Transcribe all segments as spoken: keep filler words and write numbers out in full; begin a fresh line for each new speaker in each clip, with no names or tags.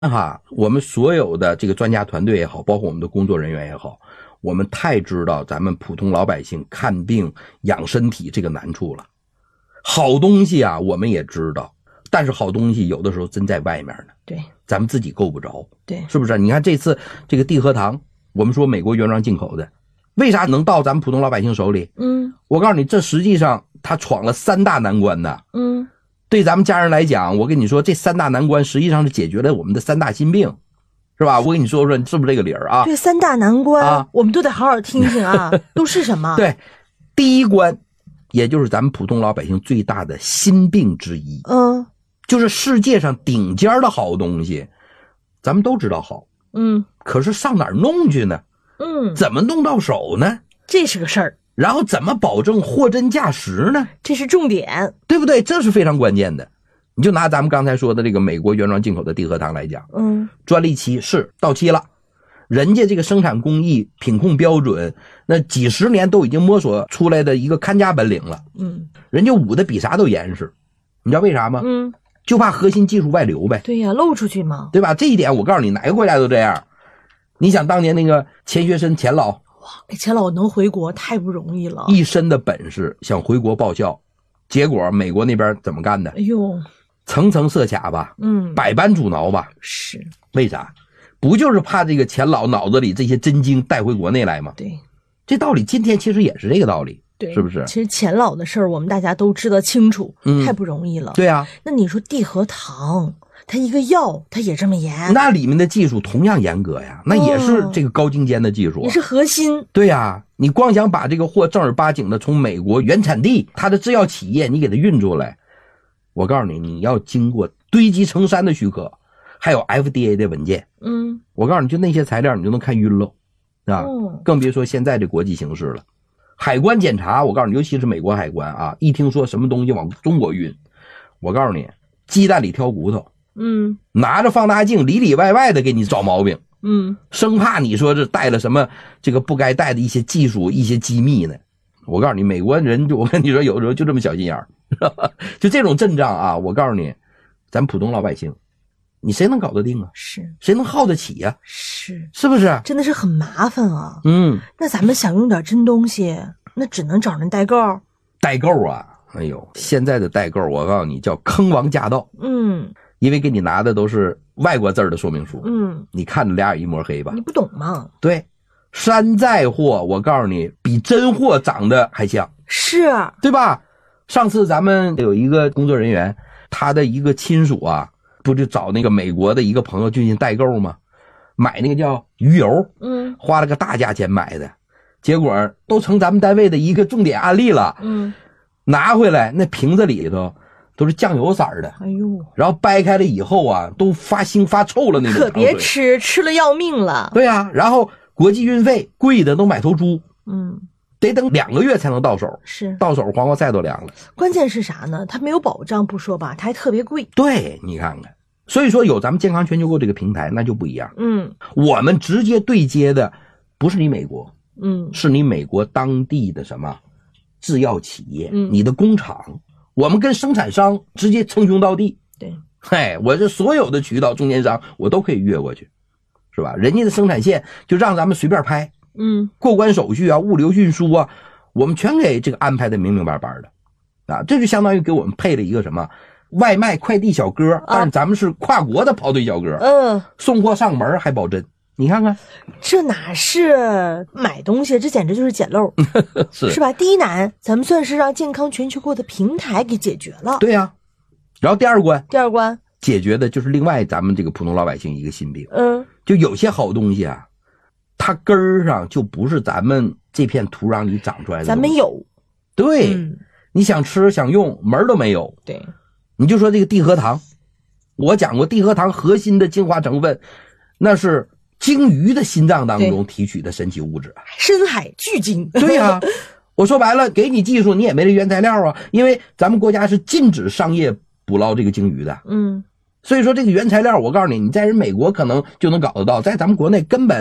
哈，我们所有的这个专家团队也好，包括我们的工作人员也好，我们太知道咱们普通老百姓看病养身体这个难处了。好东西啊我们也知道，但是好东西有的时候真在外面呢，
对，
咱们自己够不着，
对，
是不是？你看这次这个地核糖，我们说美国原装进口的，为啥能到咱们普通老百姓手里？
嗯，
我告诉你，这实际上他闯了三大难关呢。
嗯，
对咱们家人来讲，我跟你说，这三大难关实际上是解决了我们的三大心病，是吧？我跟你说说，是不是这个理儿啊？
对，三大难关、
啊、
我们都得好好听听啊，都是什么？
对，第一关，也就是咱们普通老百姓最大的心病之一，
嗯，
就是世界上顶尖的好东西，咱们都知道好，
嗯，
可是上哪儿弄去呢？
嗯，
怎么弄到手呢？
这是个事儿。
然后怎么保证货真价实呢？
这是重点，
对不对？这是非常关键的。你就拿咱们刚才说的这个美国原装进口的地核糖来讲，
嗯，
专利期是到期了，人家这个生产工艺、品控标准，那几十年都已经摸索出来的一个看家本领了，
嗯，
人家捂的比啥都严实，你知道为啥吗？
嗯，
就怕核心技术外流呗。
对呀，漏出去嘛，
对吧？这一点我告诉你，哪个国家都这样。你想当年那个钱学森钱老。
哇，钱老能回国太不容易了，
一身的本事想回国报效，结果美国那边怎么干的？
哎呦，
层层设卡吧，
嗯，
百般阻挠吧。
是，
为啥？不就是怕这个钱老脑子里这些真经带回国内来吗？
对，
这道理今天其实也是这个道理，
对，
是不是？
其实钱老的事儿我们大家都知道清楚，
嗯，
太不容易了。
对啊，
那你说地核糖，它一个药它也这么严，
那里面的技术同样严格呀，那也是这个高精尖的技术、啊
哦，也是核心。
对呀，你光想把这个货正儿八经的从美国原产地它的制药企业你给它运出来，我告诉你，你要经过堆积成山的许可，还有 F D A 的文件。
嗯，
我告诉你，就那些材料你就能看晕了啊、
哦，
更别说现在这国际形势了。海关检查，我告诉你，尤其是美国海关啊，一听说什么东西往中国运，我告诉你，鸡蛋里挑骨头。
嗯，
拿着放大镜里里外外的给你找毛病，
嗯，
生怕你说这带了什么这个不该带的一些技术、一些机密呢。我告诉你，美国人就我跟你说，有时候就这么小心眼儿，就这种阵仗啊，我告诉你，咱普通老百姓，你谁能搞得定啊？
是，谁
能耗得起呀、啊？
是，
是不是？
真的是很麻烦啊。
嗯，
那咱们想用点真东西，那只能找人代购。
代购啊，哎呦，现在的代购，我告诉你叫坑王驾到。
嗯。
因为给你拿的都是外国字的说明书，
嗯，
你看着俩眼一抹黑吧？
你不懂吗？
对，山寨货，我告诉你，比真货长得还像，
是，
对吧？上次咱们有一个工作人员，他的一个亲属啊，不就找那个美国的一个朋友进行代购吗？买那个叫鱼油，
嗯，
花了个大价钱买的，结果都成咱们单位的一个重点案例了。
嗯，
拿回来那瓶子里头都是酱油色的，
哎呦，
然后掰开了以后啊，都发腥发臭了那种。
可别吃，吃了要命了。
对啊，然后国际运费贵的都买头猪，
嗯，
得等两个月才能到手，
是
到手黄瓜菜都凉了。
关键是啥呢？它没有保障不说吧，它还特别贵。
对，你看看，所以说有咱们健康全球购这个平台，那就不一样。
嗯，
我们直接对接的不是你美国，
嗯，
是你美国当地的什么制药企业，
嗯，
你的工厂。我们跟生产商直接称兄道弟，
对，
嘿，我这所有的渠道中间商我都可以越过去，是吧？人家的生产线就让咱们随便拍，
嗯，
过关手续啊，物流运输啊，我们全给这个安排的明明白白的，啊，这就相当于给我们配了一个什么外卖快递小哥，啊、但是咱们是跨国的跑腿小哥，
嗯，
送货上门还保真。你看看，
这哪是买东西，这简直就是捡漏，
是
是吧？第一难，咱们算是让健康全球购的平台给解决了。
对呀、啊，然后第二关，
第二关
解决的就是另外咱们这个普通老百姓一个心病。
嗯，
就有些好东西啊，它根儿上就不是咱们这片土壤里长出来的，
咱们有。
对、
嗯，
你想吃想用门儿都没有。
对，
你就说这个地核糖，我讲过，地核糖核心的精华成分，那是鲸鱼的心脏当中提取的神奇物质，
深海巨鲸。
对呀、啊，我说白了，给你技术你也没这原材料啊，因为咱们国家是禁止商业捕捞这个鲸鱼的。
嗯，
所以说这个原材料，我告诉你，你在人美国可能就能搞得到，在咱们国内根本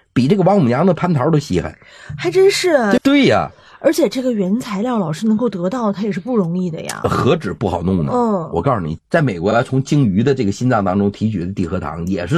比这个王母娘的蟠桃都稀罕。
还真是。
对呀。
而且这个原材料老师能够得到，它也是不容易的呀。
何止不好弄呢？
嗯，
我告诉你，在美国从鲸鱼的这个心脏当中提取的地核糖也是